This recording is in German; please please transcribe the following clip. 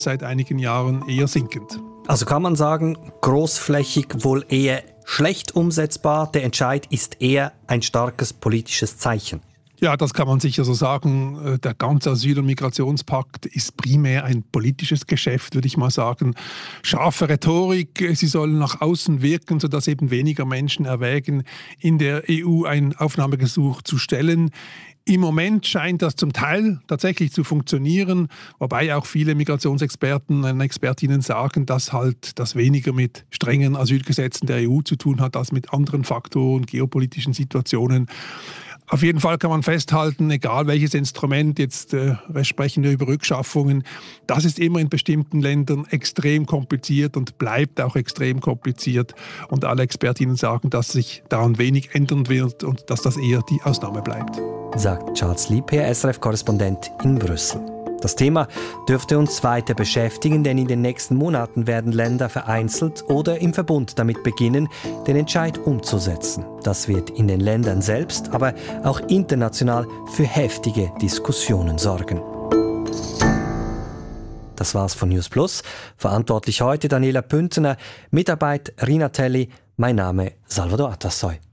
seit einigen Jahren eher sinkend. Also kann man sagen, großflächig wohl eher schlecht umsetzbar. Der Entscheid ist eher ein starkes politisches Zeichen. Ja, das kann man sicher so sagen. Der ganze Asyl- und Migrationspakt ist primär ein politisches Geschäft, würde ich mal sagen. Scharfe Rhetorik, sie sollen nach außen wirken, sodass eben weniger Menschen erwägen, in der EU ein Aufnahmegesuch zu stellen. Im Moment scheint das zum Teil tatsächlich zu funktionieren, wobei auch viele Migrationsexperten und Expertinnen sagen, dass halt das weniger mit strengen Asylgesetzen der EU zu tun hat, als mit anderen Faktoren, geopolitischen Situationen. Auf jeden Fall kann man festhalten, egal welches Instrument, jetzt wir sprechen über Rückschaffungen, das ist immer in bestimmten Ländern extrem kompliziert und bleibt auch extrem kompliziert. Und alle Expertinnen sagen, dass sich daran wenig ändern wird und dass das eher die Ausnahme bleibt. Sagt Charles Liebherr, SRF-Korrespondent in Brüssel. Das Thema dürfte uns weiter beschäftigen, denn in den nächsten Monaten werden Länder vereinzelt oder im Verbund damit beginnen, den Entscheid umzusetzen. Das wird in den Ländern selbst, aber auch international für heftige Diskussionen sorgen. Das war's von News Plus. Verantwortlich heute Daniela Püntener, Mitarbeit Rina Telli, mein Name Salvador Atassoy.